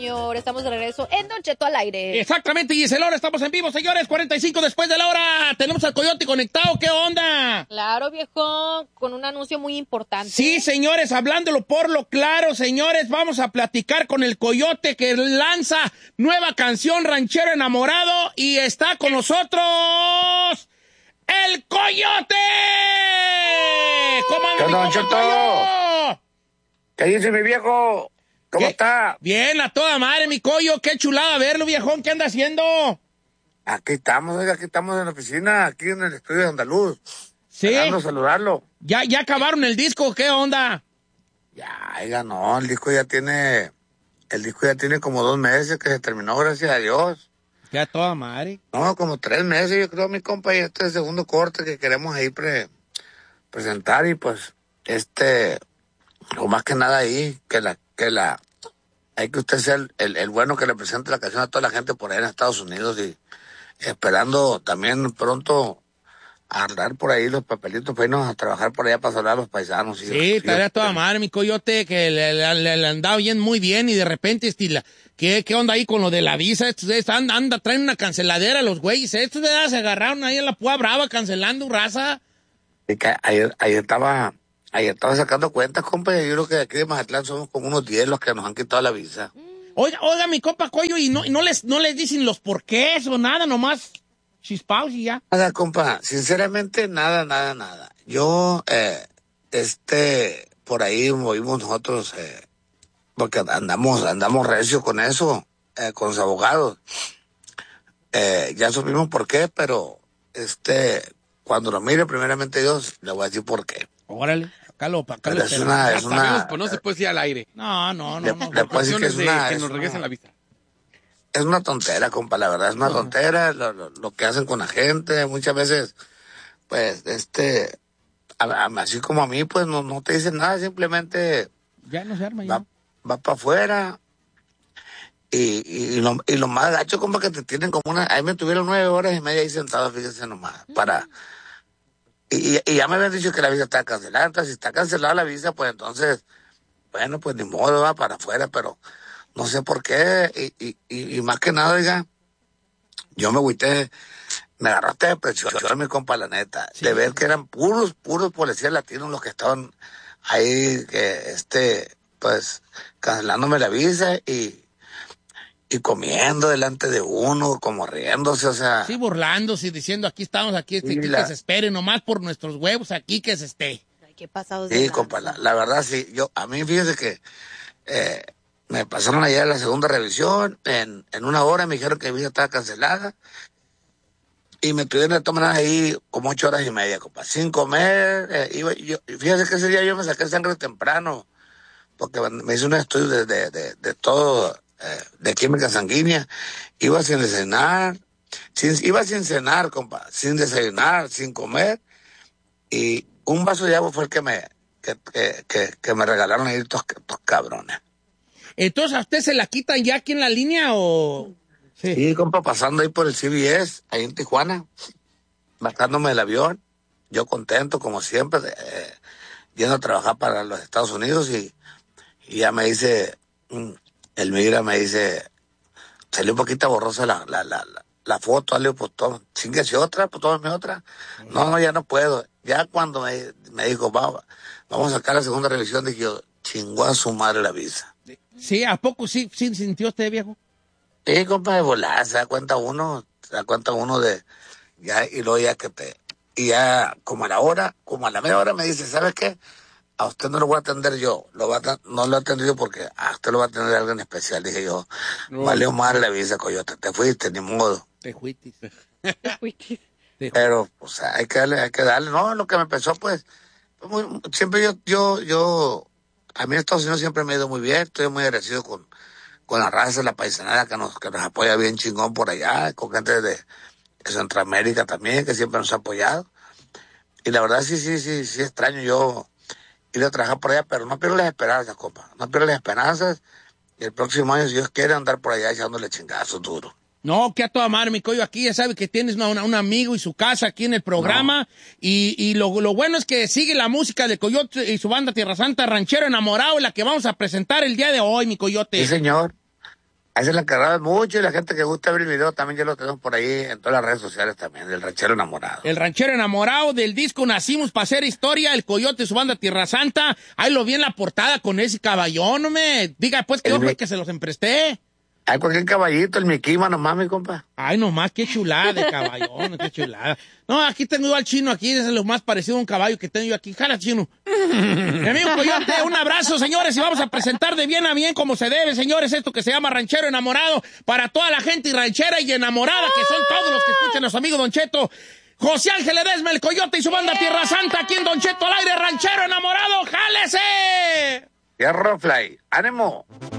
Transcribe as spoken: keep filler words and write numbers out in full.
señor. Estamos de regreso en Don Cheto al aire. Exactamente, Gisela, ahora estamos en vivo, señores. cuarenta y cinco después de la hora. Tenemos al Coyote conectado. ¿Qué onda? Claro, viejo, con un anuncio muy importante. Sí, señores, hablándolo por lo claro, señores, vamos a platicar con el Coyote que lanza nueva canción, Ranchero Enamorado, y está con nosotros ¡el Coyote! ¿Cómo anda, ¿Qué onda, mi Cheto? Coyo? ¿Qué dice mi viejo? ¿Cómo ¿Qué? está? Bien, a toda madre, mi Coyo. Qué chulada verlo, viejón. ¿Qué anda haciendo? Aquí estamos, oiga, aquí estamos en la oficina, aquí en el estudio de Andaluz. Sí. Esperando saludarlo. ¿Ya, ya acabaron el disco? ¿Qué onda? Ya, oiga, no, el disco ya tiene, el disco ya tiene como dos meses que se terminó, gracias a Dios. Ya toda madre. No, como tres meses, yo creo, mi compa, y este es el segundo corte que queremos ahí pre, presentar y pues, este, o más que nada ahí, que la, que la, hay que usted sea el, el, el bueno que le presente la canción a toda la gente por ahí en Estados Unidos y esperando también pronto a arreglar por ahí los papelitos para irnos a trabajar por allá para saludar a los paisanos. Sí, estaría toda madre, mi Coyote, que le, le, le, le andaba bien, muy bien, y de repente, estila, ¿qué, qué onda ahí con lo de la visa? Estos, estos anda, anda, traen una canceladera los güeyes, estos de se agarraron ahí en la Púa Brava cancelando raza. Y que ayer, ayer estaba, ayer estaba sacando cuentas, compa, y yo creo que de aquí de Mazatlán somos como unos diez los que nos han quitado la visa. Oiga, oiga, mi compa Coyo, y no, y no les, no les dicen los porqués o nada, nomás chispaos y ya. Nada, compa, sinceramente, nada, nada, nada. Yo, eh, este, por ahí movimos nosotros, eh, porque andamos, andamos recio con eso, eh, con los abogados. Eh, ya supimos por qué, pero, este, cuando lo mire, primeramente Dios, le voy a decir por qué. Órale, acá lo, acá Pero lo es espero. una, Ya es sabemos, una, pues no se puede decir al aire. No, no, no, Le- no. le- Por puede decir que cuestiones es de una- que es nos una- regresen la vista. es una tontera, compa, la verdad, es una tontera lo, lo, lo que hacen con la gente. Muchas veces, pues, este, a- a- así como a mí, pues, no, no te dicen nada, simplemente Ya no se arma, ya. va, va para afuera. Y, y, y lo, y lo más gacho, compa, que te tienen como una... Ahí me tuvieron nueve horas y media ahí sentado, fíjese nomás, para... Y, y, y ya me habían dicho que la visa está cancelada. Entonces, si está cancelada la visa, pues entonces, bueno, pues ni modo, va para afuera, pero no sé por qué. Y, y, y, y más que nada, oiga, yo me agüité, me agarraste de depresión, mi compa, la neta, Sí. de ver que eran puros, puros policías latinos los que estaban ahí, que, este, pues, cancelándome la visa y, y comiendo delante de uno, como riéndose, o sea. Sí, burlándose y diciendo, aquí estamos, aquí, este, Sí, aquí la- que se espere, nomás por nuestros huevos, aquí que se esté. Ay, qué pasados de Sí, lanza. compa, la, la verdad sí. Yo, a mí fíjese que eh, me pasaron allá la segunda revisión, en, en una hora me dijeron que mi visa estaba cancelada y me tuvieron que tomar ahí como ocho horas y media, compa, sin comer. Eh, iba, yo, fíjese que ese día yo me saqué sangre temprano porque me hice un estudio de, de, de, de todo, eh, de química sanguínea. Iba sin desayunar, sin, iba sin cenar, compa, sin desayunar, sin comer. Y un vaso de agua fue el que me, que, que, que, que me regalaron ahí estos, estos cabrones. Entonces, ¿a usted se la quitan ya aquí en la línea o...? Sí. Sí, compa, pasando ahí por el C B S, ahí en Tijuana, bajándome del avión, yo contento, como siempre, eh, yendo a trabajar para los Estados Unidos y, y ya me dice, mm, el migra me dice, salió un poquito borrosa la, la, la, la, la foto, le digo, pues toma, chíngase otra, pues tómame otra. No, no, ya no puedo. Ya cuando me, me dijo, vamos, vamos a sacar la segunda revisión, dije yo, chingó a su madre la visa. Sí, ¿a poco sí, sí sintió usted, viejo? Sí, compa, de volar, se da cuenta uno, se da cuenta uno de, ya, y luego ya que te, y ya como a la hora, como a la media hora me dice, ¿sabes qué? A usted no lo voy a atender yo, lo va a, ten- no lo he atendido porque a usted lo va a atender alguien especial. Dije yo, No. valió madre la visa, coyote, te fuiste, ni modo. Te juitis. Uy, qué- Te- Pero, o sea, hay que darle, hay que darle, no, lo que me empezó, pues, pues, muy- siempre yo, yo, yo, a mí en Estados Unidos siempre me ha ido muy bien, estoy muy agradecido con, con la raza, la paisanada que nos, que nos apoya bien chingón por allá, con gente de, de Centroamérica también, que siempre nos ha apoyado. Y la verdad sí, sí, sí, sí extraño yo ir a trabajar por allá, pero no pierdo las esperanzas, compa, no pierdo las esperanzas, y el próximo año, si Dios quiere, andar por allá echándole chingazos duro. No, que a toda madre, mi Coyo, aquí ya sabe que tienes una, una- un amigo y su casa aquí en el programa, y, y lo, lo bueno es que sigue la música de Coyote y su banda Tierra Santa, Ranchero Enamorado, la que vamos a presentar el día de hoy, mi Coyote. Sí, señor. Ahí se le encargaba mucho y la gente que gusta ver el video también ya lo tenemos por ahí en todas las redes sociales también, del Ranchero Enamorado. El Ranchero Enamorado del disco Nacimos para hacer historia, el Coyote y su banda Tierra Santa. Ahí lo vi en la portada con ese caballón, no me diga pues que yo fue que se los empresté. Hay cualquier caballito, el Miquima nomás, mi compa. Ay, nomás, qué chulada de caballón, qué chulada. No, aquí tengo yo al chino, aquí es lo más parecido a un caballo que tengo yo aquí. Jala, chino. Mi amigo Coyote, un abrazo, señores, y vamos a presentar de bien a bien como se debe, señores, esto que se llama Ranchero Enamorado, para toda la gente y ranchera y enamorada, que son todos los que escuchan a nuestro amigo Don Cheto. José Ángel Ledesma, el Coyote y su banda Tierra Santa, aquí en Don Cheto al aire, Ranchero Enamorado, ¡jálese! Fierro Fly, ánimo.